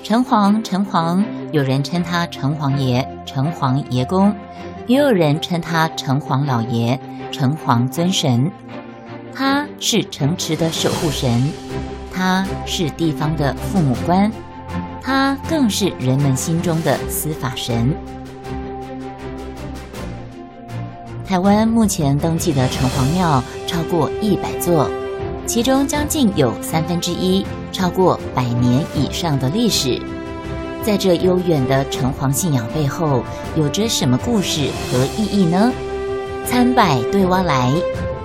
城隍，城隍，有人称他城隍爷、城隍爷公，也有人称他城隍老爷、城隍尊神。他是城池的守护神，他是地方的父母官，他更是人们心中的司法神。台湾目前登记的城隍庙超过100座，其中将近有1/3超过100年以上的历史。在这悠远的城隍信仰背后，有着什么故事和意义呢？参拜对我来，